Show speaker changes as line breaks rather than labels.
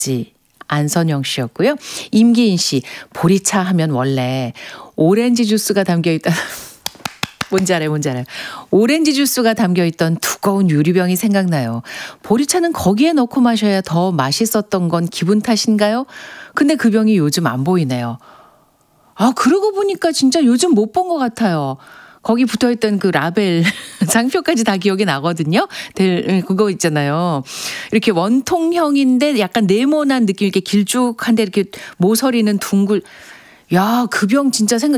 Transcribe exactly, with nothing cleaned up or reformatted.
지 안선영 씨였고요. 임기인 씨, 보리차 하면 원래 오렌지 주스가 담겨있다. 뭔지 알아요, 뭔지 알아요. 오렌지 주스가 담겨있던 두꺼운 유리병이 생각나요. 보리차는 거기에 넣고 마셔야 더 맛있었던 건 기분 탓인가요? 근데 그 병이 요즘 안 보이네요. 아, 그러고 보니까 진짜 요즘 못 본 것 같아요. 거기 붙어있던 그 라벨, 장표까지 다 기억이 나거든요. 될, 그거 있잖아요. 이렇게 원통형인데 약간 네모난 느낌, 이렇게 길쭉한데 이렇게 모서리는 둥글. 야, 그 병 진짜 생각,